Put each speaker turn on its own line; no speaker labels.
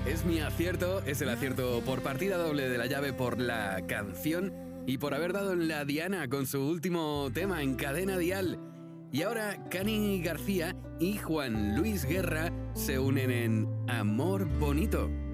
Es mi acierto, es el acierto por partida doble de La Llave, por la canción y por haber dado en la diana con su último tema en Cadena Dial. Y ahora Cani García y Juan Luis Guerra se unen en Amor Bonito.